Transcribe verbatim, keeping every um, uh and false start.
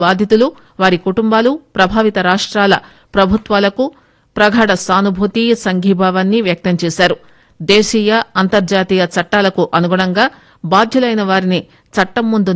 బాధితులు వారి కుటుంబాలు ప్రభావిత రాష్ట్రాల ప్రభుత్వాలకు ప్రగాఢ సానుభూతి సంఘీభావాన్ని వ్యక్తం చేశారు. దేశీయ అంతర్జాతీయ చట్టాలకు అనుగుణంగా బాధ్యులైన వారిని చట్టం ముందు